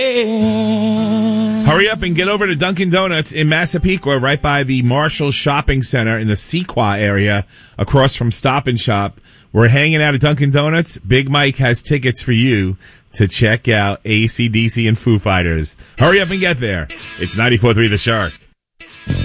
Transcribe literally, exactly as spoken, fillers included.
Hurry up and get over to Dunkin' Donuts in Massapequa, right by the Marshall Shopping Center in the Sequoia area, across from Stop and Shop. We're hanging out at Dunkin' Donuts. Big Mike has tickets for you to check out A C/D C and Foo Fighters. Hurry up and get there. It's ninety-four point three The Shark.